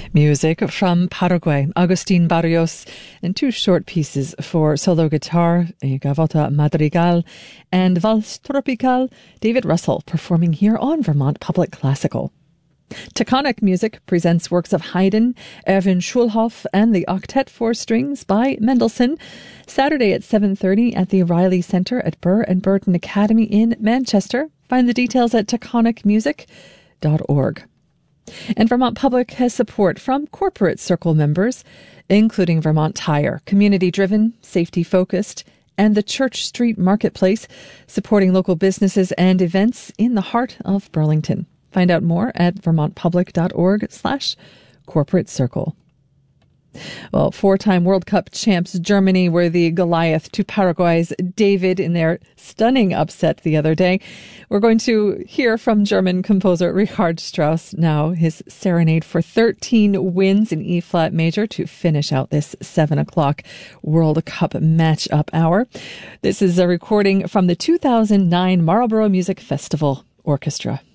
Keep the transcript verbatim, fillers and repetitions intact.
Music from Paraguay, Agustin Barrios, and two short pieces for solo guitar, a Gavota Madrigal and Valse Tropical, David Russell performing here on Vermont Public Classical. Taconic Music presents works of Haydn, Erwin Schulhoff, and the Octet for Strings by Mendelssohn, Saturday at seven thirty at the Riley Centre at Burr and Burton Academy in Manchester. Find the details at taconic music dot org. And Vermont Public has support from corporate circle members, including Vermont Tire, community-driven, safety-focused, and the Church Street Marketplace, supporting local businesses and events in the heart of Burlington. Find out more at vermontpublic.org slash corporate circle. Well, four-time World Cup champs Germany were the Goliath to Paraguay's David in their stunning upset the other day. We're going to hear from German composer Richard Strauss now, his serenade for thirteen wins in E-flat major to finish out this seven o'clock World Cup match-up hour. This is a recording from the two thousand nine Marlborough Music Festival Orchestra.